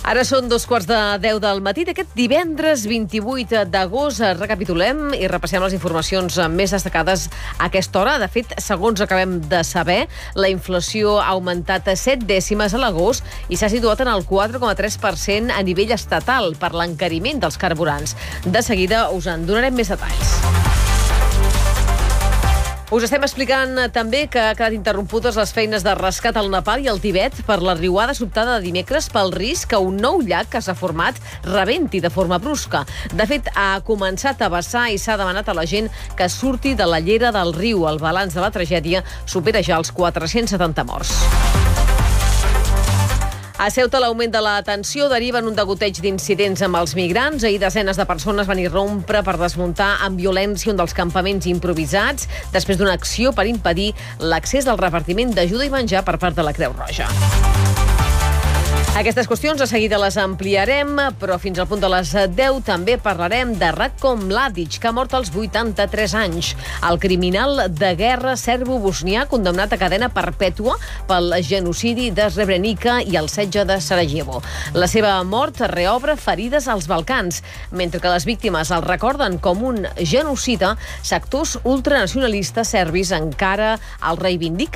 Ara són 2:15 del matí d'aquest divendres 28 d'agost. Recapitulem i repassem les informacions més destacades a aquesta hora. De fet, segons acabem de saber, la inflació ha augmentat 7 dècimes a l'agost i s'ha situat en el 4,3% a nivell estatal per l'encariment dels carburants. De seguida us en donarem més detalls. Us estem explicant també que ha quedat interrompudes les feines de rescat al Nepal i al Tibet per la riuada sobtada de dimecres pel risc que un nou llac que s'ha format rebenti de forma brusca. De fet, ha començat a vessar i s'ha demanat a la gent que surti de la llera del riu. El balanç de la tragèdia supera ja els 470 morts. A Ceuta, l'augment de la tensió deriva en un degoteig d'incidents amb els migrants. Ahir desenes de persones van irrompre per desmuntar amb violència un dels campaments improvisats després d'una acció per impedir l'accés al repartiment d'ajuda i menjar per part de la Creu Roja. Aquestes qüestions de seguida les ampliarem, però fins al punt de les 10 també parlarem de Ratko Mladic, que ha mort als 83 anys. El criminal de guerra serbo-bosnià condemnat a cadena perpètua pel genocidi de Srebrenica i el setge de Sarajevo. La seva mort reobre ferides als Balcans. Mentre que les víctimes el recorden com un genocida, sectors ultranacionalistes serbis encara el reivindiquen.